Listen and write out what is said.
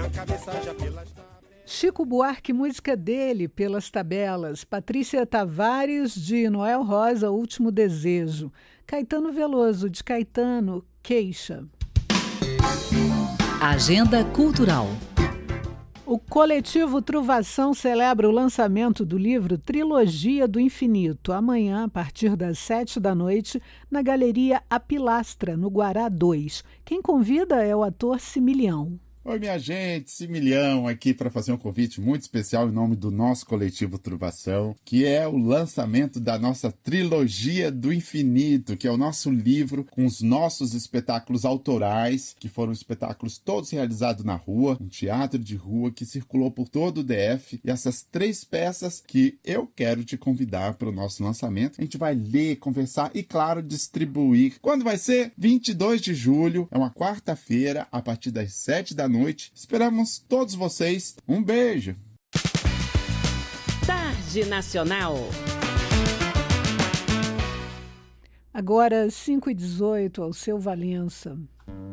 Chico Buarque, música dele, Pelas Tabelas. Patrícia Tavares, de Noel Rosa, Último Desejo. Caetano Veloso, de Caetano, Queixa. Agenda Cultural. O coletivo Truvação celebra o lançamento do livro Trilogia do Infinito, amanhã, a partir das 19h, na Galeria A Pilastra, no Guará 2. Quem convida é o ator Similião. Oi, minha gente, Similião aqui para fazer um convite muito especial em nome do nosso coletivo Truvação, que é o lançamento da nossa Trilogia do Infinito, que é o nosso livro com os nossos espetáculos autorais, que foram espetáculos todos realizados na rua, um teatro de rua que circulou por todo o DF, e essas 3 peças que eu quero te convidar para o nosso lançamento. A gente vai ler, conversar e, claro, distribuir. Quando vai ser? 22 de julho, é uma quarta-feira, a partir das 7 da noite. Esperamos todos vocês. Um beijo. Tarde Nacional. Agora, 5h18, ao seu Valença.